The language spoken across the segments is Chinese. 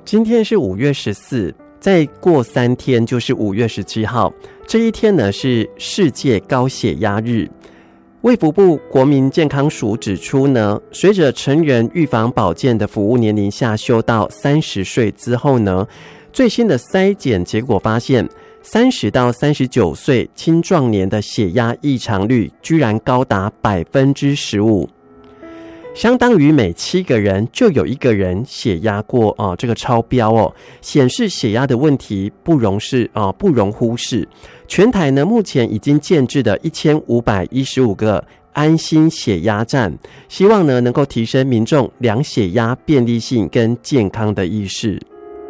今天是5月14，再过3天就是5月17号。这一天呢是世界高血压日。卫福部国民健康署指出呢，随着成人预防保健的服务年龄下修到30岁之后呢，最新的筛检结果发现，30到39岁青壮年的血压异常率居然高达15%。相当于每7个人就有1个人血压过这个超标哦，显示血压的问题不容忽视。全台呢目前已经建置的1515个安心血压站，希望呢能够提升民众量血压便利性跟健康的意识。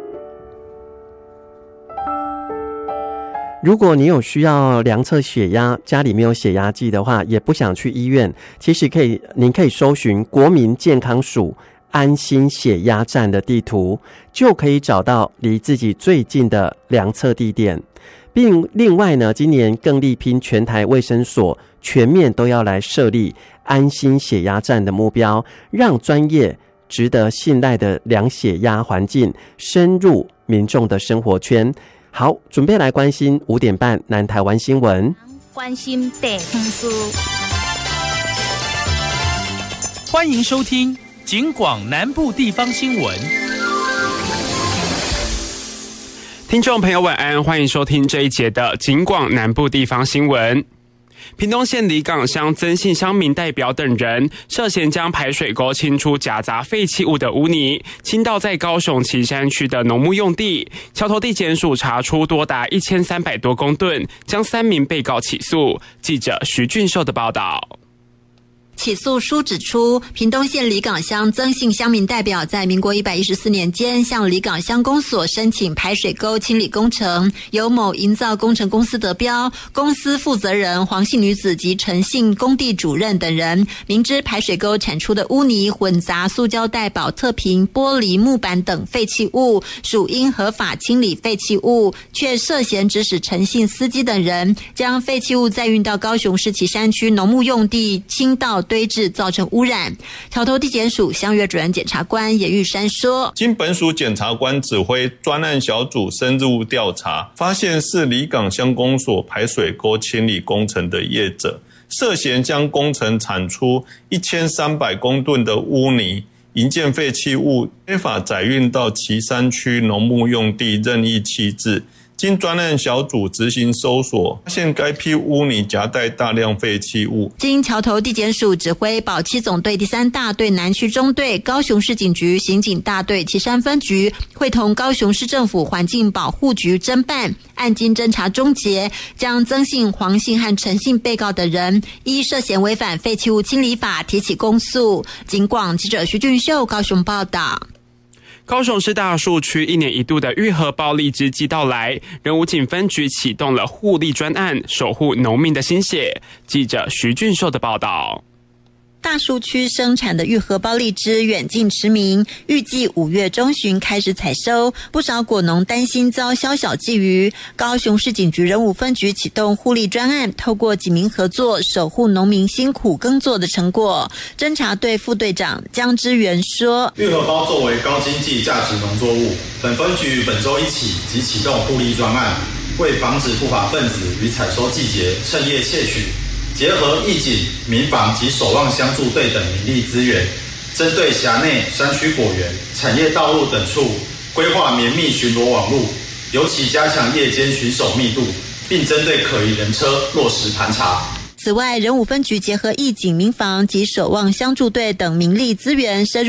如果你有需要量测血压，家里没有血压计的话，也不想去医院，其实您可以搜寻国民健康署安心血压站的地图，就可以找到离自己最近的量测地点。并另外呢，今年更力拼全台卫生所全面都要来设立安心血压站的目标，让专业值得信赖的量血压环境深入民众的生活圈。好，准备来关心5点半南台湾新闻。 关心地方事， 欢迎收听警广南部地方新闻。 听众朋友晚安，欢迎收听这一节的警广南部地方新闻。屏东县里港乡曾姓乡民代表等人涉嫌将排水沟清出夹杂废弃物的污泥倾倒在高雄旗山区的农牧用地，桥头地检署查出多达1300多公吨，将3名被告起诉。记者徐俊秀的报道。 起诉书指出，屏东县里港乡曾姓乡民代表在民国114年间向里港乡公所申请排水沟清理工程，由某营造工程公司得标，公司负责人黄姓女子及陈姓工地主任等人明知排水沟产出的污泥混杂塑胶袋、保特瓶、玻璃、木板等废弃物，属应合法清理废弃物，却涉嫌指使陈姓司机等人将废弃物再运到高雄市旗山区农牧用地倾倒堆置，造成污染。桥头地检署乡约主任检察官严玉山说， 经本署检察官指挥专案小组深入调查，发现是里港乡公所排水沟清理工程的业者涉嫌将工程产出1300公吨的污泥、营建废弃物非法载运到旗山区农牧用地任意弃置。经专案小组执行搜索，发现该批污泥夹带大量废弃物。 经桥头地检署指挥保七总队第3大队南区中队、高雄市警局刑警大队旗山分局会同高雄市政府环境保护局侦办，案经侦查终结，将曾姓、黄姓和陈姓被告等人依涉嫌违反废弃物清理法提起公诉。警广记者徐俊秀高雄报道。 高雄市大树区1年1度的玉荷包荔枝季到来，仁武警分局启动了护荔专案，守护农民的心血。记者徐俊秀的报道。 大树区生产的玉荷包荔枝远近驰名，预计5月中旬开始采收，不少果农担心遭宵小觊觎。高雄市警局仁武分局启动护荔专案，透过警民合作，守护农民辛苦耕作的成果。侦查队副队长江之源说， 玉荷包作为高经济价值农作物，本分局本周一起即启动护荔专案，为防止不法分子于采收季节趁夜窃取，结合义警、民防及守望相助队等民力资源，针对辖内山区果园、产业道路等处规划绵密巡逻网路，尤其加强夜间巡守密度，并针对可疑人车落实盘查。 此外，仁武分局结合义警、民防及守望相助队等民力资源深入